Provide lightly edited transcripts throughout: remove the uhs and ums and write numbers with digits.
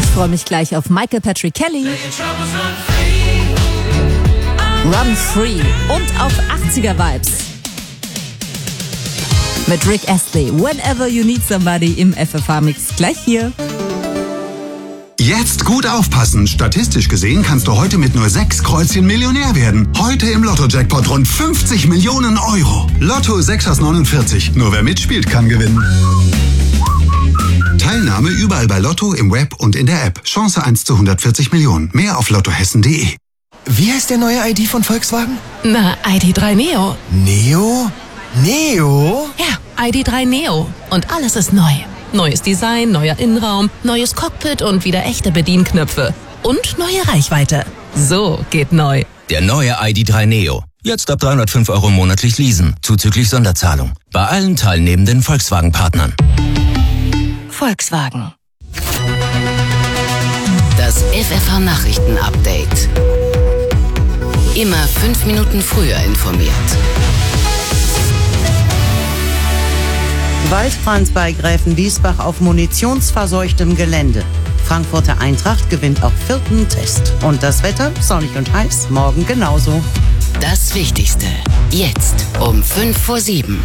Ich freue mich gleich auf Michael Patrick Kelly, Run Free und auf 80er-Vibes. Mit Rick Astley, Whenever You Need Somebody im FFH-Mix. Gleich hier. Jetzt gut aufpassen. Statistisch gesehen kannst du heute mit nur 6 Kreuzchen Millionär werden. Heute im Lotto-Jackpot rund 50 Millionen Euro. Lotto 6 aus 49. Nur wer mitspielt, kann gewinnen. Teilnahme überall bei Lotto, im Web und in der App. Chance 1 zu 140 Millionen. Mehr auf lottohessen.de. Wie heißt der neue ID von Volkswagen? Na, ID.3 Neo. Neo? Neo? Ja, ID.3 Neo. Und alles ist neu. Neues Design, neuer Innenraum, neues Cockpit und wieder echte Bedienknöpfe. Und neue Reichweite. So geht neu. Der neue ID.3 Neo. Jetzt ab 305 € monatlich leasen, zuzüglich Sonderzahlung. Bei allen teilnehmenden Volkswagen-Partnern. Volkswagen. Das FFH-Nachrichten-Update. Immer 5 Minuten früher informiert. Waldbrand bei Gräfenwiesbach auf munitionsverseuchtem Gelände. Frankfurter Eintracht gewinnt auch 4. Test. Und das Wetter, sonnig und heiß, morgen genauso. Das Wichtigste, jetzt um 6:55.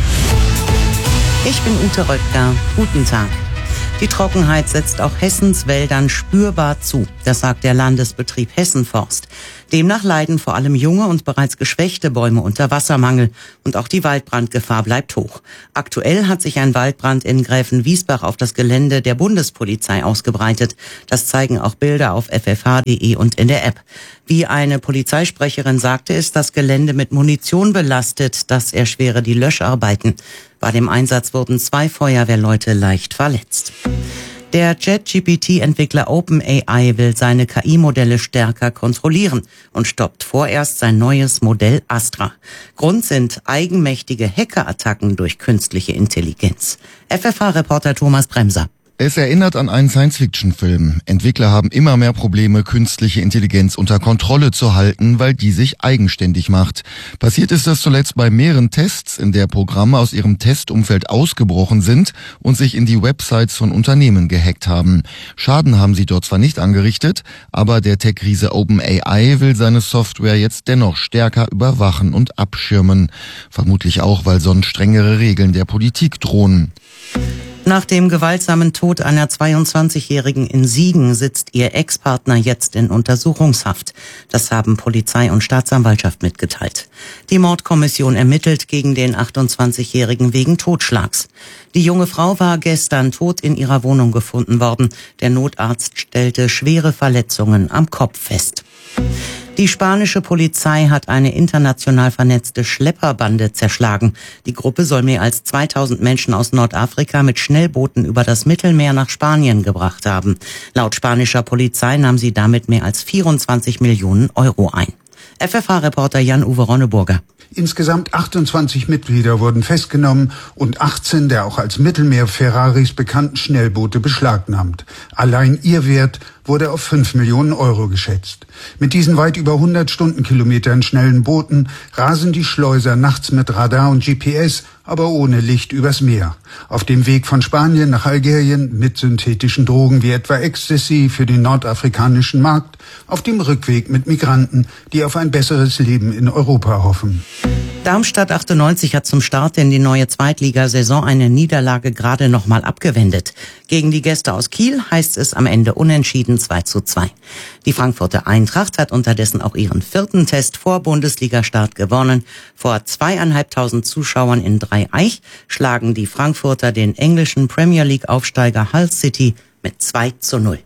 Ich bin Ute Röttger. Guten Tag. Die Trockenheit setzt auch Hessens Wäldern spürbar zu. Das sagt der Landesbetrieb Hessenforst. Demnach leiden vor allem junge und bereits geschwächte Bäume unter Wassermangel. Und auch die Waldbrandgefahr bleibt hoch. Aktuell hat sich ein Waldbrand in Gräfenwiesbach auf das Gelände der Bundespolizei ausgebreitet. Das zeigen auch Bilder auf ffh.de und in der App. Wie eine Polizeisprecherin sagte, ist das Gelände mit Munition belastet. Das erschwere die Löscharbeiten. Bei dem Einsatz wurden 2 Feuerwehrleute leicht verletzt. Der ChatGPT-Entwickler OpenAI will seine KI-Modelle stärker kontrollieren und stoppt vorerst sein neues Modell Astra. Grund sind eigenmächtige Hackerattacken durch künstliche Intelligenz. FFH-Reporter Thomas Bremser. Es erinnert an einen Science-Fiction-Film. Entwickler haben immer mehr Probleme, künstliche Intelligenz unter Kontrolle zu halten, weil die sich eigenständig macht. Passiert ist das zuletzt bei mehreren Tests, in der Programme aus ihrem Testumfeld ausgebrochen sind und sich in die Websites von Unternehmen gehackt haben. Schaden haben sie dort zwar nicht angerichtet, aber der Tech-Riese OpenAI will seine Software jetzt dennoch stärker überwachen und abschirmen. Vermutlich auch, weil sonst strengere Regeln der Politik drohen. Nach dem gewaltsamen Tod einer 22-Jährigen in Siegen sitzt ihr Ex-Partner jetzt in Untersuchungshaft. Das haben Polizei und Staatsanwaltschaft mitgeteilt. Die Mordkommission ermittelt gegen den 28-Jährigen wegen Totschlags. Die junge Frau war gestern tot in ihrer Wohnung gefunden worden. Der Notarzt stellte schwere Verletzungen am Kopf fest. Die spanische Polizei hat eine international vernetzte Schlepperbande zerschlagen. Die Gruppe soll mehr als 2000 Menschen aus Nordafrika mit Schnellbooten über das Mittelmeer nach Spanien gebracht haben. Laut spanischer Polizei nahm sie damit mehr als 24 Millionen Euro ein. FFH-Reporter Jan-Uwe Ronneburger. Insgesamt 28 Mitglieder wurden festgenommen und 18 der auch als Mittelmeer-Ferraris bekannten Schnellboote beschlagnahmt. Allein ihr Wert wurde auf 5 Millionen Euro geschätzt. Mit diesen weit über 100 Stundenkilometern schnellen Booten rasen die Schleuser nachts mit Radar und GPS, aber ohne Licht übers Meer. Auf dem Weg von Spanien nach Algerien mit synthetischen Drogen wie etwa Ecstasy für den nordafrikanischen Markt, auf dem Rückweg mit Migranten, die auf ein besseres Leben in Europa hoffen. Darmstadt 98 hat zum Start in die neue Zweitligasaison eine Niederlage gerade noch mal abgewendet. Gegen die Gäste aus Kiel heißt es am Ende unentschieden 2:2. Die Frankfurter Eintracht hat unterdessen auch ihren 4. Test vor Bundesligastart gewonnen. Vor 2.500 Zuschauern in Dreieich schlagen die Frankfurter den englischen Premier League-Aufsteiger Hull City mit 2:0.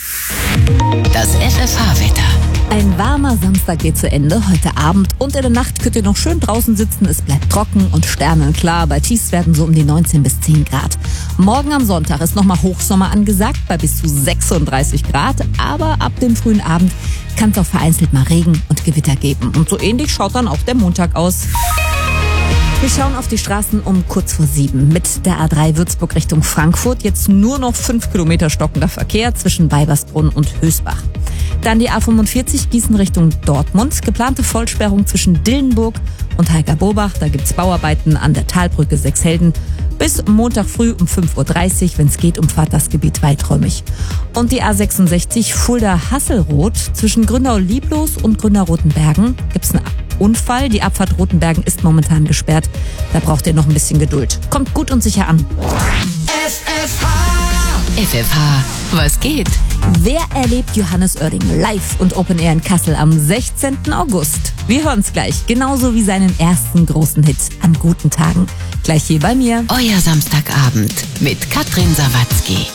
Das FFH-Wetter. Ein warmer Samstag geht zu Ende heute Abend und in der Nacht könnt ihr noch schön draußen sitzen. Es bleibt trocken und sternenklar. Bei Tiefs werden so um die 19 bis 10 Grad. Morgen am Sonntag ist nochmal Hochsommer angesagt bei bis zu 36 Grad. Aber ab dem frühen Abend kann es auch vereinzelt mal Regen und Gewitter geben. Und so ähnlich schaut dann auch der Montag aus. Wir schauen auf die Straßen um kurz vor 7. Mit der A3 Würzburg Richtung Frankfurt jetzt nur noch 5 Kilometer stockender Verkehr zwischen Weibersbrunn und Hösbach. Dann die A45 Gießen Richtung Dortmund. Geplante Vollsperrung zwischen Dillenburg und Heilgar-Bobach. Da gibt's Bauarbeiten an der Talbrücke Sechshelden. Bis Montag früh um 5.30 Uhr, wenn es geht, umfahrt das Gebiet weiträumig. Und die A66 Fulda-Hasselroth zwischen Grünau-Lieblos und Grünau-Rotenbergen gibt's einen Unfall. Die Abfahrt Rotenbergen ist momentan gesperrt. Da braucht ihr noch ein bisschen Geduld. Kommt gut und sicher an. FFH, was geht? Wer erlebt Johannes Oerding live und Open Air in Kassel am 16. August? Wir hören's gleich, genauso wie seinen ersten großen Hit an guten Tagen. Gleich hier bei mir. Euer Samstagabend mit Katrin Sawatzki.